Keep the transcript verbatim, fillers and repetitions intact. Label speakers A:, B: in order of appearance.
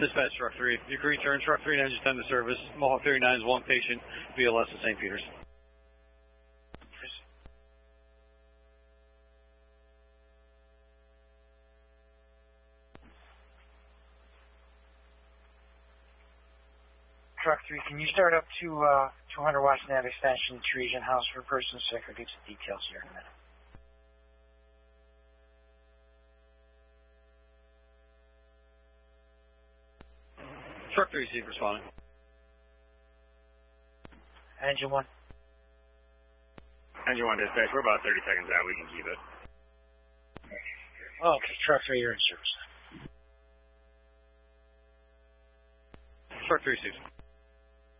A: Dispatch Truck three, you can return Truck three and engine ten to service. Mohawk thirty-nine is one patient, V L S to Saint Peter's.
B: Truck three, can you start up to uh, two hundred watts nav extension, Teresian House for a person sick? I'll get some details here in a minute.
A: Truck three, Steve responding.
B: Engine one.
C: Engine one dispatch, we're about thirty seconds out, we can keep it.
B: Okay, truck three, you're in service.
A: Truck three, Steve.